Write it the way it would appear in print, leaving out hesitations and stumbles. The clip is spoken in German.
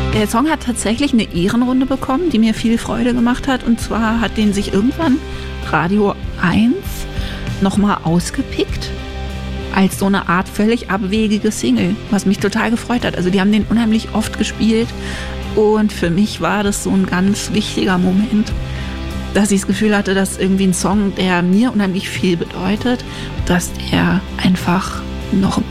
Der Song hat tatsächlich eine Ehrenrunde bekommen, die mir viel Freude gemacht hat. Und zwar hat den sich irgendwann Radio 1 nochmal ausgepickt als so eine Art völlig abwegige Single, was mich total gefreut hat. Also die haben den unheimlich oft gespielt und für mich war das so ein ganz wichtiger Moment, dass ich das Gefühl hatte, dass irgendwie ein Song, der mir unheimlich viel bedeutet, dass der einfach noch